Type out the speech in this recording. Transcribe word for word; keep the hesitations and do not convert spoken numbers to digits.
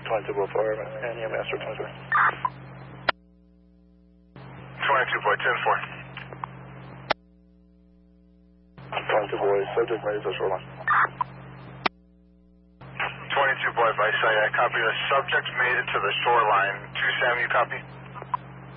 twenty-two boy four and E M S for twenty-two. twenty-two boy ten four. twenty-two boy, subject made it to the shoreline. twenty-two boy Vice, I copy the subject made it to the shoreline. two Sam, you copy?